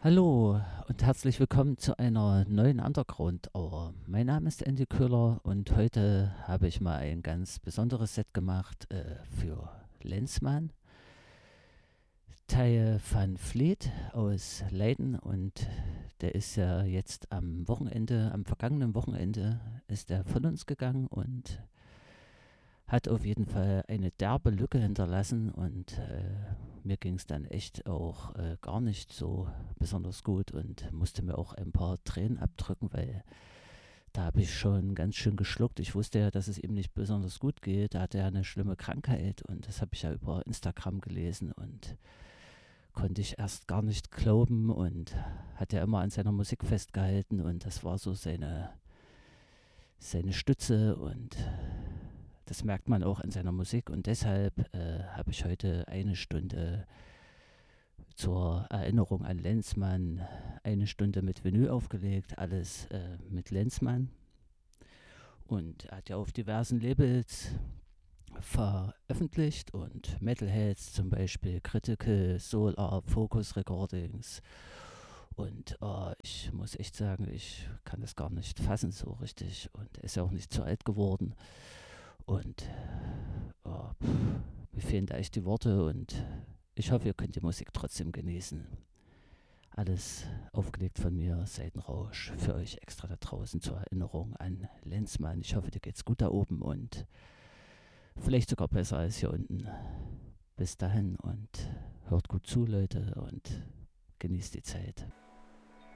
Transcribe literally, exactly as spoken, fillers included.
Hallo und herzlich willkommen zu einer neuen Underground Hour. Mein Name ist Andy Köhler und heute habe ich mal ein ganz besonderes Set gemacht äh, für Lenzmann, Taye van Vliet aus Leiden, und der ist ja jetzt am Wochenende, am vergangenen Wochenende ist er von uns gegangen und hat auf jeden Fall eine derbe Lücke hinterlassen, und äh, mir ging es dann echt auch äh, gar nicht so besonders gut und musste mir auch ein paar Tränen abdrücken, weil da habe ich schon ganz schön geschluckt. Ich wusste ja, dass es ihm nicht besonders gut geht. Da hatte er eine schlimme Krankheit, und das habe ich ja über Instagram gelesen und konnte ich erst gar nicht glauben, und hat ja immer an seiner Musik festgehalten, und das war so seine, seine Stütze, und das merkt man auch an seiner Musik, und deshalb äh, habe ich heute eine Stunde zur Erinnerung an Lenzmann, eine Stunde mit Vinyl aufgelegt, alles äh, mit Lenzmann. Und er hat ja auf diversen Labels veröffentlicht, und Metalheads zum Beispiel, Critical, Solar, Focus Recordings. Und äh, ich muss echt sagen, ich kann das gar nicht fassen so richtig, und er ist ja auch nicht zu alt geworden. Und oh, pff, mir fehlen da echt die Worte, und ich hoffe, ihr könnt die Musik trotzdem genießen. Alles aufgelegt von mir, Seitenrausch, für euch extra da draußen zur Erinnerung an Lenzmann. Ich hoffe, dir geht's gut da oben und vielleicht sogar besser als hier unten. Bis dahin und hört gut zu, Leute, und genießt die Zeit.